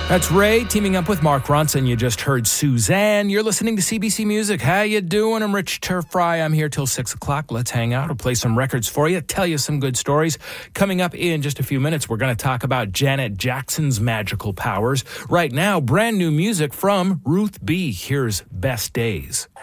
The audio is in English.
That's Ray teaming up with Mark Ronson. You just heard Suzanne. You're listening to CBC Music. How you doing? I'm Rich Turfry. I'm here till 6 o'clock. Let's hang out. I'll play some records for you, tell you some good stories. Coming up in just a few minutes, we're going to talk about Janet Jackson's magical powers. Right now, brand new music from Ruth B. Here's Best Days.